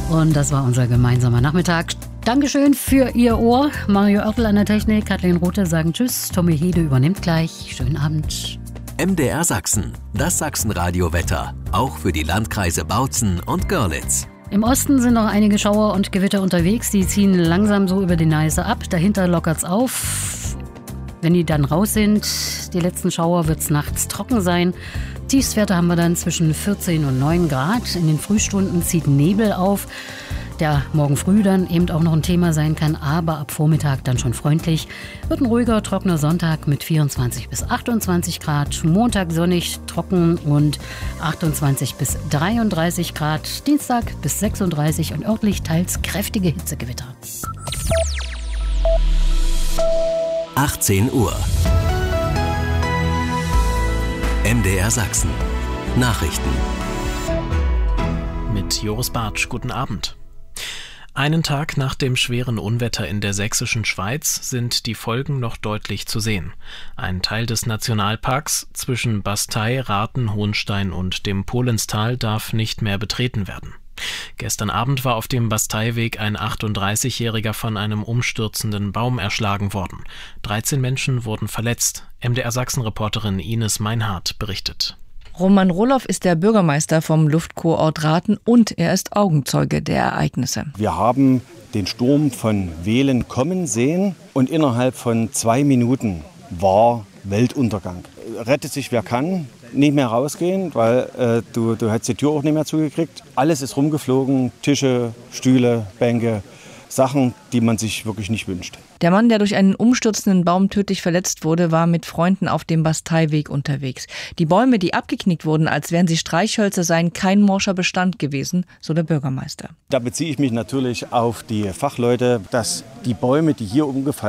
Und das war unser gemeinsamer Nachmittag. Dankeschön für Ihr Ohr. Mario Oertel an der Technik, Kathleen Rothe sagen Tschüss. Tommy Hede übernimmt gleich. Schönen Abend. MDR Sachsen, das Sachsenradio-Wetter. Auch für die Landkreise Bautzen und Görlitz. Im Osten sind noch einige Schauer und Gewitter unterwegs. Die ziehen langsam so über die Neiße ab. Dahinter lockert's auf. Wenn die dann raus sind, die letzten Schauer, wird's nachts trocken sein. Tiefstwerte haben wir dann zwischen 14 und 9 Grad. In den Frühstunden zieht Nebel auf, der morgen früh dann eben auch noch ein Thema sein kann, aber ab Vormittag dann schon freundlich. Wird ein ruhiger, trockener Sonntag mit 24 bis 28 Grad. Montag sonnig, trocken und 28 bis 33 Grad. Dienstag bis 36 und örtlich teils kräftige Hitzegewitter. 18 Uhr. MDR Sachsen. Nachrichten. Mit Joris Bartsch, guten Abend. Einen Tag nach dem schweren Unwetter in der sächsischen Schweiz sind die Folgen noch deutlich zu sehen. Ein Teil des Nationalparks zwischen Bastei, Rathen, Hohenstein und dem Polenstal darf nicht mehr betreten werden. Gestern Abend war auf dem Basteiweg ein 38-Jähriger von einem umstürzenden Baum erschlagen worden. 13 Menschen wurden verletzt. MDR Sachsen-Reporterin Ines Meinhardt berichtet. Roman Roloff ist der Bürgermeister vom Luftkurort Rathen und er ist Augenzeuge der Ereignisse. Wir haben den Sturm von Wehlen kommen sehen und innerhalb von 2 Minuten war Weltuntergang. Rettet sich wer kann, nicht mehr rausgehen, weil du hättest die Tür auch nicht mehr zugekriegt. Alles ist rumgeflogen, Tische, Stühle, Bänke, Sachen, die man sich wirklich nicht wünscht. Der Mann, der durch einen umstürzenden Baum tödlich verletzt wurde, war mit Freunden auf dem Basteiweg unterwegs. Die Bäume, die abgeknickt wurden, als wären sie Streichhölzer, seien kein morscher Bestand gewesen, so der Bürgermeister. Da beziehe ich mich natürlich auf die Fachleute, dass die Bäume, die hier umgefallen